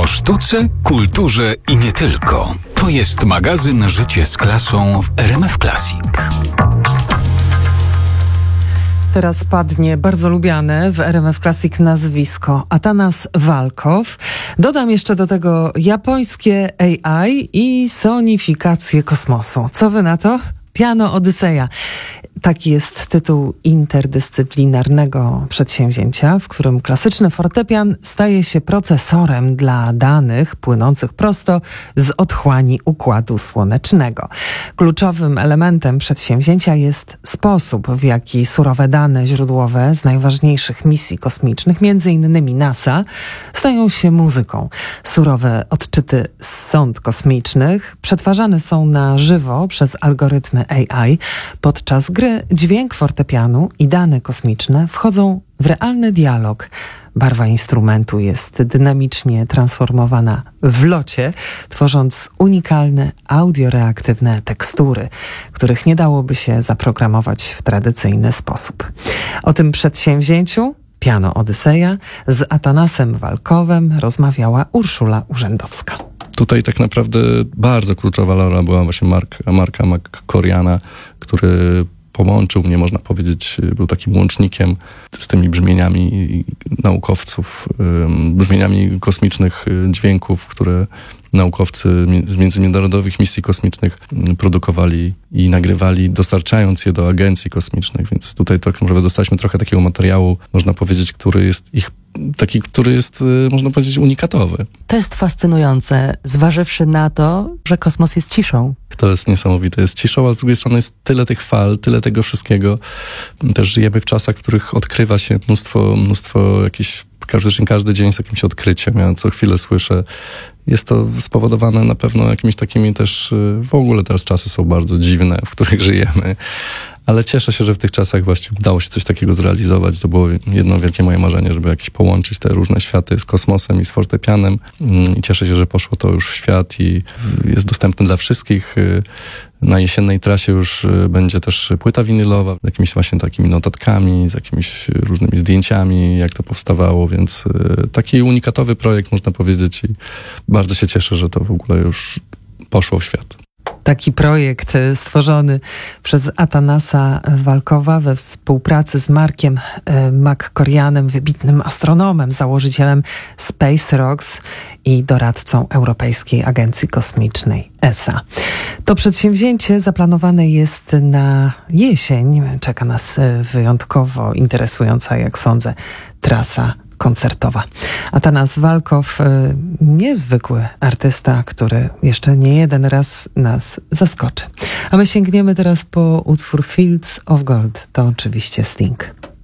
O sztuce, kulturze i nie tylko. To jest magazyn Życie z klasą w RMF Classic. Teraz padnie bardzo lubiane w RMF Classic nazwisko Atanas Walkow. Dodam jeszcze do tego japońskie AI i sonifikację kosmosu. Co wy na to? Piano Odyseja. Taki jest tytuł interdyscyplinarnego przedsięwzięcia, w którym klasyczny fortepian staje się procesorem dla danych płynących prosto z otchłani Układu Słonecznego. Kluczowym elementem przedsięwzięcia jest sposób, w jaki surowe dane źródłowe z najważniejszych misji kosmicznych, między innymi NASA, stają się muzyką. Surowe odczyty z sond kosmicznych przetwarzane są na żywo przez algorytmy AI. Podczas gry dźwięk fortepianu i dane kosmiczne wchodzą w realny dialog. Barwa instrumentu jest dynamicznie transformowana w locie, tworząc unikalne, audioreaktywne tekstury, których nie dałoby się zaprogramować w tradycyjny sposób. O tym przedsięwzięciu Piano Odyseja z Atanasem Walkowem rozmawiała Urszula Urzędowska. Tutaj tak naprawdę bardzo kluczowa rola była właśnie Marka McCoriana, który połączył mnie, można powiedzieć, był takim łącznikiem z tymi brzmieniami naukowców, brzmieniami kosmicznych dźwięków, które naukowcy z międzynarodowych misji kosmicznych produkowali i nagrywali, dostarczając je do agencji kosmicznych. Więc tutaj tak naprawdę dostaliśmy trochę takiego materiału, można powiedzieć, który jest, można powiedzieć, unikatowy. To jest fascynujące, zważywszy na to, że kosmos jest ciszą. To jest niesamowite, jest ciszą, ale z drugiej strony jest tyle tych fal, tyle tego wszystkiego. Też żyjemy w czasach, w których odkrywa się mnóstwo jakichś, każdy dzień z jakimś odkryciem. Ja co chwilę słyszę. Jest to spowodowane na pewno jakimiś takimi też, w ogóle teraz czasy są bardzo dziwne, w których żyjemy. Ale cieszę się, że w tych czasach właśnie udało się coś takiego zrealizować. To było jedno wielkie moje marzenie, żeby jakieś połączyć te różne światy z kosmosem i z fortepianem. I cieszę się, że poszło to już w świat i jest dostępne dla wszystkich. Na jesiennej trasie już będzie też płyta winylowa z jakimiś właśnie takimi notatkami, z jakimiś różnymi zdjęciami, jak to powstawało, więc taki unikatowy projekt, można powiedzieć, i bardzo się cieszę, że to w ogóle już poszło w świat. Taki projekt stworzony przez Atanasa Walkowa we współpracy z Markiem McCorianem, wybitnym astronomem, założycielem Space Rocks i doradcą Europejskiej Agencji Kosmicznej ESA. To przedsięwzięcie zaplanowane jest na jesień. Czeka nas wyjątkowo interesująca, jak sądzę, trasa koncertowa. Atanas Walkow, niezwykły artysta, który jeszcze nie jeden raz nas zaskoczy. A my sięgniemy teraz po utwór Fields of Gold. To oczywiście Sting.